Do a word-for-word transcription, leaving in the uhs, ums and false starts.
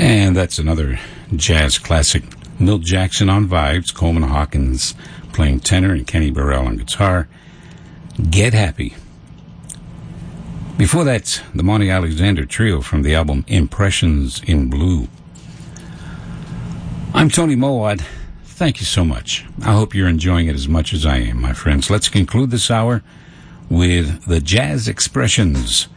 And that's another jazz classic. Milt Jackson on vibes, Coleman Hawkins playing tenor, and Kenny Burrell on guitar. Get Happy. Before that, the Monty Alexander Trio from the album Impressions in Blue. I'm Tony Mowat. Thank you so much. I hope you're enjoying it as much as I am, my friends. Let's conclude this hour with the Jazz Expressions